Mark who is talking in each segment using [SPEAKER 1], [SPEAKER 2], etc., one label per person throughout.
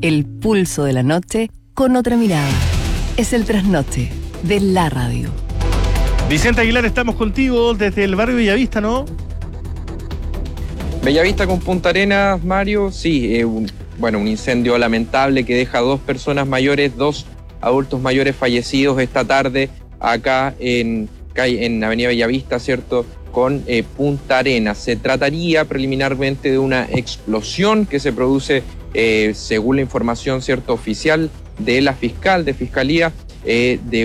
[SPEAKER 1] El pulso de la noche con otra mirada. Es el trasnoche de la radio.
[SPEAKER 2] Vicente Aguilar, estamos contigo desde el barrio Bellavista, ¿no?
[SPEAKER 3] Bellavista con Punta Arenas, Mario, sí, un incendio lamentable que deja 2 personas mayores, 2 adultos mayores fallecidos esta tarde acá en Avenida Bellavista, ¿cierto?, con Punta Arenas. Se trataría preliminarmente de una explosión que se produce, según la información, ¿cierto?, oficial de la Fiscalía, de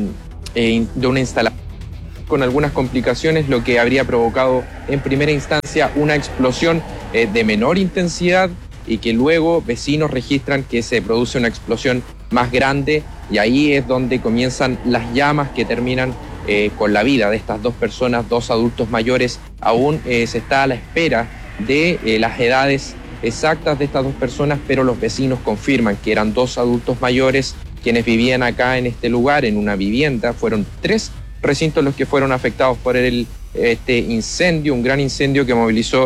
[SPEAKER 3] una instalación con algunas complicaciones, lo que habría provocado en primera instancia una explosión de menor intensidad y que luego vecinos registran que se produce una explosión más grande y ahí es donde comienzan las llamas que terminan con la vida de estas 2 personas, 2 adultos mayores. Aún se está a la espera de las edades exactas de estas 2 personas, pero los vecinos confirman que eran 2 adultos mayores quienes vivían acá en este lugar, en una vivienda. Fueron 3 recintos los que fueron afectados por este incendio, un gran incendio que movilizó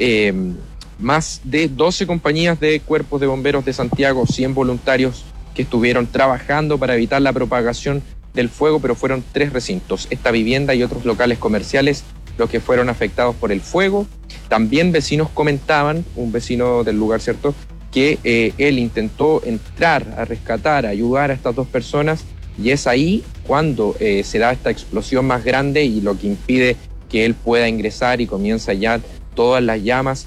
[SPEAKER 3] más de 12 compañías de cuerpos de bomberos de Santiago, 100 voluntarios que estuvieron trabajando para evitar la propagación del fuego, pero fueron 3 recintos, esta vivienda y otros locales comerciales, los que fueron afectados por el fuego. También vecinos comentaban, un vecino del lugar, ¿cierto?, que él intentó entrar a rescatar, a ayudar a estas 2 personas, y es ahí cuando se da esta explosión más grande y lo que impide que él pueda ingresar y comienza ya todas las llamas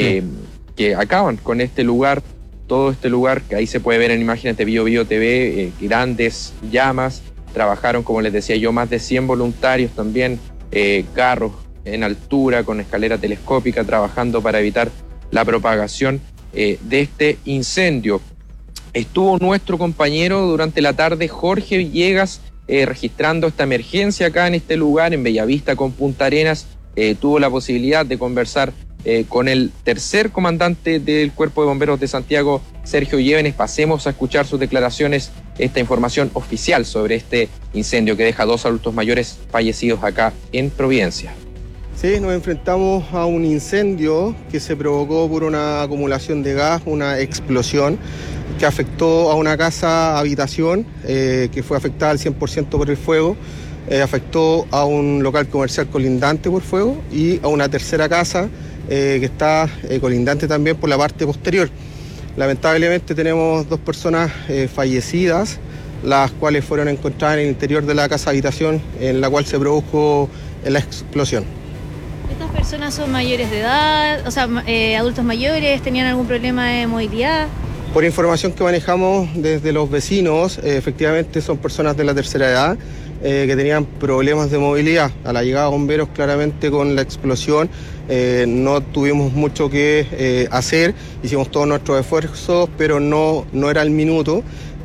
[SPEAKER 3] que acaban con este lugar, todo este lugar que ahí se puede ver en imágenes de Bio TV, grandes llamas. Trabajaron, como les decía yo, más de 100 voluntarios también, carros en altura con escalera telescópica, trabajando para evitar la propagación de este incendio. Estuvo nuestro compañero durante la tarde, Jorge Villegas, registrando esta emergencia acá en este lugar, en Bellavista con Punta Arenas. Tuvo la posibilidad de conversar con el tercer comandante del Cuerpo de Bomberos de Santiago, Sergio Llévenes. Pasemos a escuchar sus declaraciones, esta información oficial sobre este incendio que deja 2 adultos mayores fallecidos acá en Providencia.
[SPEAKER 4] Sí, nos enfrentamos a un incendio que se provocó por una acumulación de gas, una explosión que afectó a una casa habitación que fue afectada al 100% por el fuego. Afectó a un local comercial colindante por fuego y a una tercera casa que está colindante también por la parte posterior. Lamentablemente tenemos 2 personas fallecidas, las cuales fueron encontradas en el interior de la casa habitación en la cual se produjo la explosión.
[SPEAKER 5] ¿Estas personas son mayores de edad, o sea, adultos mayores, tenían algún problema de movilidad?
[SPEAKER 4] Por información que manejamos desde los vecinos, efectivamente son personas de la tercera edad que tenían problemas de movilidad. A la llegada de bomberos, claramente con la explosión, no tuvimos mucho que hacer, hicimos todos nuestros esfuerzos, pero no era el minuto,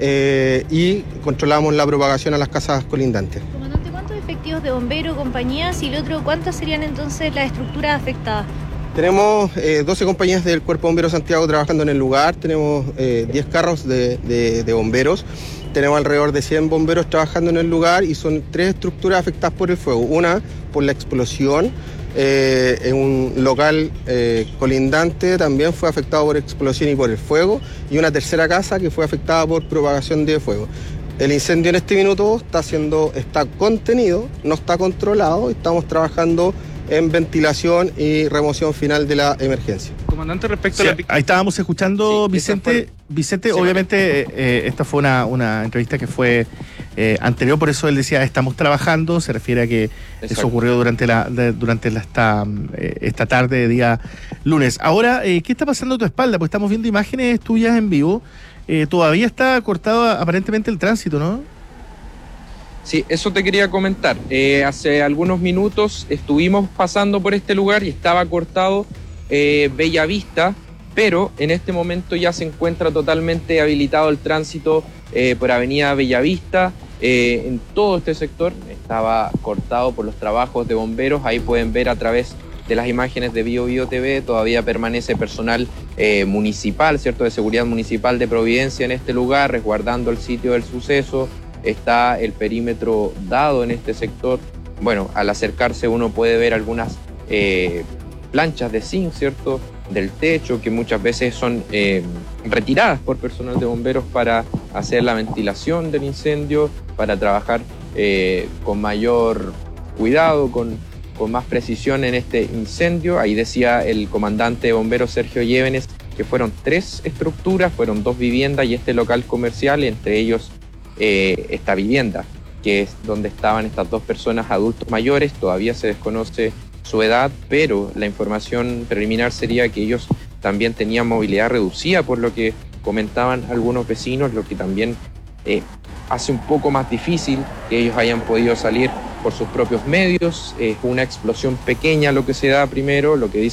[SPEAKER 4] y controlamos la propagación a las casas colindantes.
[SPEAKER 5] Comandante, ¿cuántos efectivos de bomberos, compañías y el otro, cuántas serían entonces las estructuras afectadas?
[SPEAKER 4] Tenemos 12 compañías del Cuerpo de Bomberos Santiago trabajando en el lugar, tenemos 10 carros de bomberos, tenemos alrededor de 100 bomberos trabajando en el lugar y son 3 estructuras afectadas por el fuego. Una por la explosión, en un local colindante también fue afectado por explosión y por el fuego, y una tercera casa que fue afectada por propagación de fuego. El incendio en este minuto está contenido, no está controlado, estamos trabajando en ventilación y remoción final de la emergencia.
[SPEAKER 2] Comandante, respecto a ahí estábamos escuchando, Vicente, obviamente esta fue una entrevista que fue anterior, por eso él decía estamos trabajando, se refiere a que eso ocurrió durante esta tarde de día lunes. Ahora, ¿qué está pasando a tu espalda? Pues estamos viendo imágenes tuyas en vivo, todavía está cortado aparentemente el tránsito, ¿no?
[SPEAKER 3] Sí, eso te quería comentar. Hace algunos minutos estuvimos pasando por este lugar y estaba cortado Bellavista, pero en este momento ya se encuentra totalmente habilitado el tránsito por Avenida Bellavista. En todo este sector estaba cortado por los trabajos de bomberos. Ahí pueden ver a través de las imágenes de Bio TV, todavía permanece personal municipal, ¿cierto?, de seguridad municipal de Providencia en este lugar, resguardando el sitio del suceso. Está el perímetro dado en este sector. Bueno, al acercarse uno puede ver algunas planchas de zinc, ¿cierto?, del techo, que muchas veces son retiradas por personal de bomberos para hacer la ventilación del incendio, para trabajar con mayor cuidado, con más precisión en este incendio. Ahí decía el comandante de bomberos Sergio Llévenes que fueron 3 estructuras, fueron 2 viviendas y este local comercial, entre ellos esta vivienda, que es donde estaban estas 2 personas adultos mayores. Todavía se desconoce su edad, pero la información preliminar sería que ellos también tenían movilidad reducida, por lo que comentaban algunos vecinos, lo que también hace un poco más difícil que ellos hayan podido salir por sus propios medios. Es una explosión pequeña lo que se da primero, lo que dice